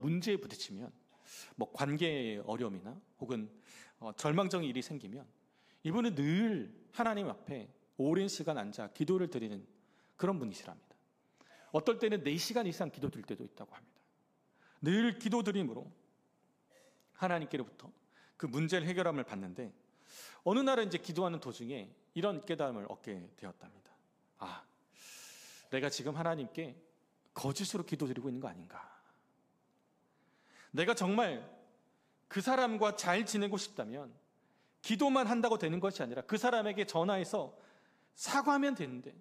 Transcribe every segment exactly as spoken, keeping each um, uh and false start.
문제에 부딪히면, 뭐 관계의 어려움이나 혹은 어, 절망적인 일이 생기면 이분은 늘 하나님 앞에 오랜 시간 앉아 기도를 드리는 그런 분이시랍니다. 어떨 때는 네 시간 이상 기도 드릴 때도 있다고 합니다. 늘 기도 드림으로 하나님께로부터 그 문제를 해결함을 받는데, 어느 날은 이제 기도하는 도중에 이런 깨달음을 얻게 되었답니다. 아, 내가 지금 하나님께 거짓으로 기도드리고 있는 거 아닌가. 내가 정말 그 사람과 잘 지내고 싶다면 기도만 한다고 되는 것이 아니라 그 사람에게 전화해서 사과하면 되는데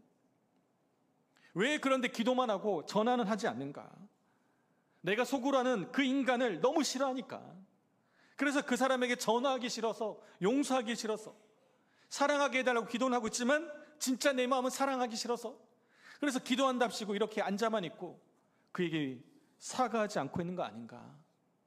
왜 그런데 기도만 하고 전화는 하지 않는가. 내가 속으로 하는 그 인간을 너무 싫어하니까, 그래서 그 사람에게 전화하기 싫어서, 용서하기 싫어서, 사랑하게 해달라고 기도는 하고 있지만 진짜 내 마음은 사랑하기 싫어서, 그래서 기도한답시고 이렇게 앉아만 있고 그에게 사과하지 않고 있는 거 아닌가.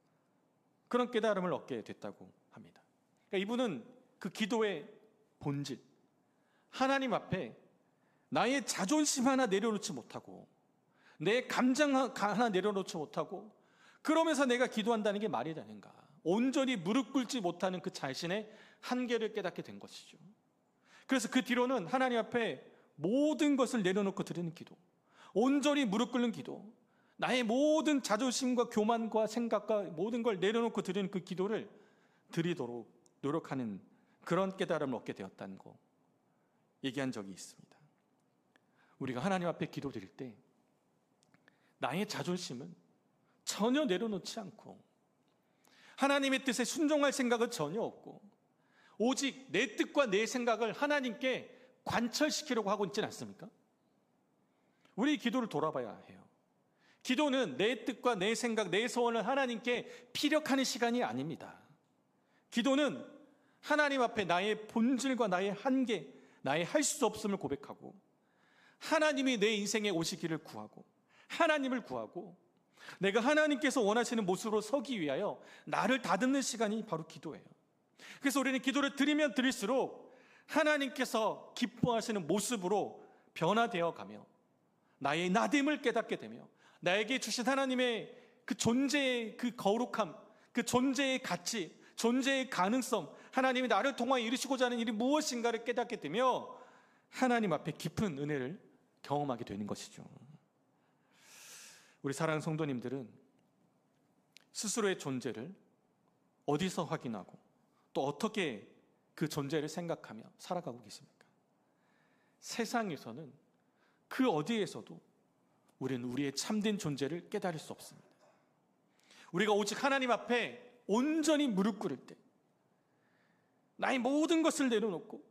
그런 깨달음을 얻게 됐다고 합니다. 그러니까 이분은 그 기도의 본질, 하나님 앞에 나의 자존심 하나 내려놓지 못하고 내 감정 하나 내려놓지 못하고 그러면서 내가 기도한다는 게 말이 되는가. 온전히 무릎 꿇지 못하는 그 자신의 한계를 깨닫게 된 것이죠. 그래서 그 뒤로는 하나님 앞에 모든 것을 내려놓고 드리는 기도, 온전히 무릎 꿇는 기도, 나의 모든 자존심과 교만과 생각과 모든 걸 내려놓고 드리는 그 기도를 드리도록 노력하는 그런 깨달음을 얻게 되었다는 거 얘기한 적이 있습니다. 우리가 하나님 앞에 기도 드릴 때 나의 자존심은 전혀 내려놓지 않고 하나님의 뜻에 순종할 생각은 전혀 없고 오직 내 뜻과 내 생각을 하나님께 관철시키려고 하고 있지는 않습니까? 우리 기도를 돌아봐야 해요. 기도는 내 뜻과 내 생각, 내 소원을 하나님께 피력하는 시간이 아닙니다. 기도는 하나님 앞에 나의 본질과 나의 한계, 나의 할 수 없음을 고백하고 하나님이 내 인생에 오시기를 구하고 하나님을 구하고 내가 하나님께서 원하시는 모습으로 서기 위하여 나를 다듬는 시간이 바로 기도예요. 그래서 우리는 기도를 드리면 드릴수록 하나님께서 기뻐하시는 모습으로 변화되어 가며 나의 나됨을 깨닫게 되며 나에게 주신 하나님의 그 존재의 그 거룩함, 그 존재의 가치, 존재의 가능성, 하나님이 나를 통하여 이루시고자 하는 일이 무엇인가를 깨닫게 되며 하나님 앞에 깊은 은혜를 경험하게 되는 것이죠. 우리 사랑하는 성도님들은 스스로의 존재를 어디서 확인하고 또 어떻게 그 존재를 생각하며 살아가고 계십니까? 세상에서는 그 어디에서도 우리는 우리의 참된 존재를 깨달을 수 없습니다. 우리가 오직 하나님 앞에 온전히 무릎 꿇을 때 나의 모든 것을 내려놓고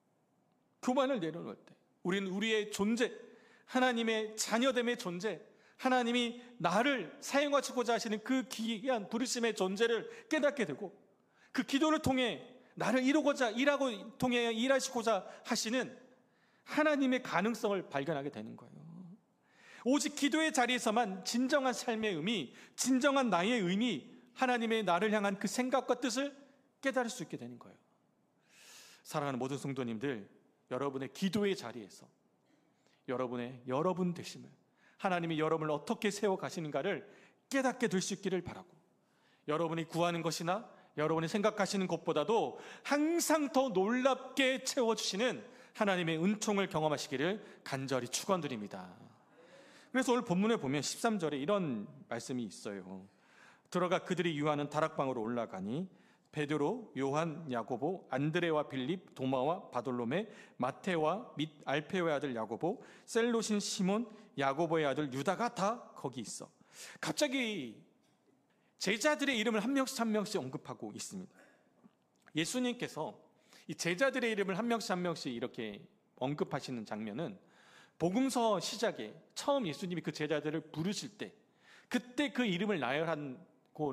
교만을 내려놓을 때 우리는 우리의 존재, 하나님의 자녀됨의 존재, 하나님이 나를 사용하시고자 하시는 그 귀한 부르심의 존재를 깨닫게 되고 그 기도를 통해 나를 이루고자 일하고 통해 일하시고자 하시는 하나님의 가능성을 발견하게 되는 거예요. 오직 기도의 자리에서만 진정한 삶의 의미, 진정한 나의 의미, 하나님의 나를 향한 그 생각과 뜻을 깨달을 수 있게 되는 거예요. 사랑하는 모든 성도님들, 여러분의 기도의 자리에서 여러분의 여러분 되심을, 하나님이 여러분을 어떻게 세워가시는가를 깨닫게 될 수 있기를 바라고, 여러분이 구하는 것이나 여러분이 생각하시는 것보다도 항상 더 놀랍게 채워주시는 하나님의 은총을 경험하시기를 간절히 축원드립니다. 그래서 오늘 본문에 보면 십삼 절에 이런 말씀이 있어요. 들어가 그들이 유하는 다락방으로 올라가니 베드로, 요한, 야고보, 안드레와 빌립, 도마와 바돌로메, 마테와 및 알페오의 아들 야고보, 셀롯인 시몬, 야고보의 아들 유다가 다 거기 있어. 갑자기 제자들의 이름을 한 명씩 한 명씩 언급하고 있습니다. 예수님께서 이 제자들의 이름을 한 명씩 한 명씩 이렇게 언급하시는 장면은 복음서 시작에 처음 예수님이 그 제자들을 부르실 때 그때 그 이름을 나열한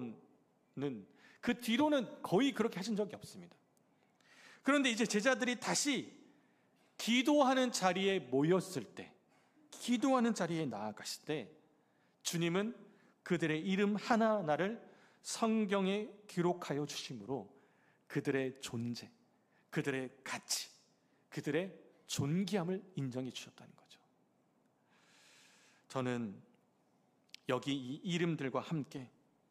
고는 그 뒤로는 거의 그렇게 하신 적이 없습니다. 그런데 이제 제자들이 다시 기도하는 자리에 모였을 때, 기도하는 자리에 나아가실 때 주님은 그들의 이름 하나하나를 성경에 기록하여 주심으로 그들의 존재, 그들의 가치, 그들의 존귀함을 인정해 주셨다는 거죠. 저는 여기 이 이름들과 함께